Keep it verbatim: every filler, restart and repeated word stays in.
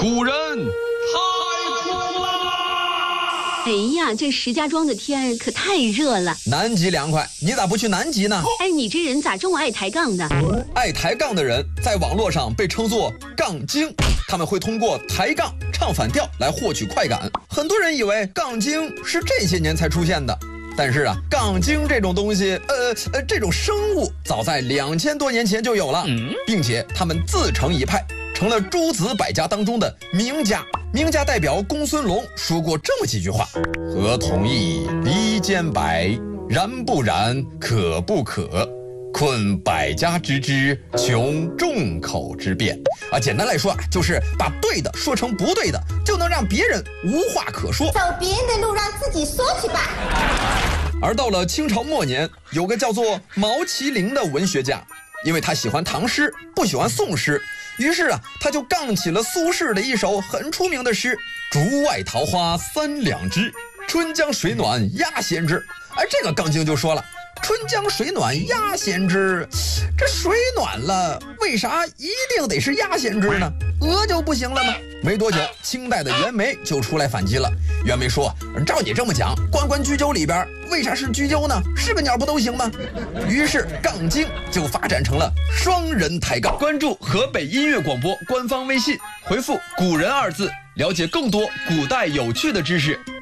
古人太苦了。 哎呀，这石家庄的天可太热了。 南极凉快，你咋不去南极呢？ 哎，你这人咋这么爱抬杠的？ 爱抬杠的人在网络上被称作杠精，他们会通过抬杠、唱反调来获取快感。很多人以为杠精是这些年才出现的，但是啊，杠精这种东西，呃呃，这种生物早在两千多年前就有了，嗯、并且他们自成一派，成了诸子百家当中的名家。名家代表公孙龙说过这么几句话：合同意，离间白，然不然，可不可？困百家之知，穷众口之辩。啊，简单来说啊，就是把对的说成不对的，就能让别人无话可说。 走别人的路，让自己说去吧。 而到了清朝末年，有个叫做毛麒麟的文学家，因为他喜欢唐诗，不喜欢宋诗，于是啊，他就杠起了苏轼的一首很出名的诗：竹外桃花三两枝，春江水暖鸭先知。而这个杠精就说了，春江水暖鸭先知，这水暖了，为啥一定得是鸭先知呢？鹅就不行了吗？没多久，清代的袁枚就出来反击了。袁枚说，照你这么讲，关关雎鸠里边为啥是雎鸠呢？是个鸟不都行吗？于是杠精就发展成了双人抬杠。 关注河北音乐广播官方微信，回复古人二字，了解更多古代有趣的知识。